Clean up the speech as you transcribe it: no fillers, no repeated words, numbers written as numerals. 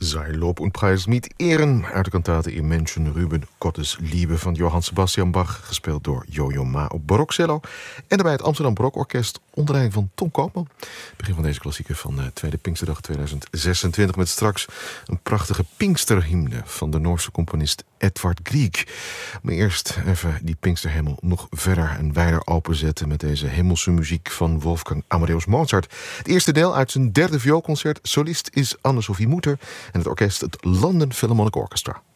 Sei Lob und Preis mit Ehren uit de kantate In Menschen Ruben Gottes Liebe van Johann Sebastian Bach, gespeeld door Yo-Yo Ma op barokcello en daarbij het Amsterdam Barokorkest onder leiding van Ton Koopman. Begin van deze klassieker van Tweede Pinksterdag 2026 met straks een prachtige Pinksterhymne van de Noorse componist Edvard Grieg. Maar eerst even die Pinksterhemel nog verder en wijder openzetten met deze hemelse muziek van Wolfgang Amadeus Mozart. Het eerste deel uit zijn derde vioolconcert. Solist is Anne-Sophie Mutter en het orkest het London Philharmonic Orchestra.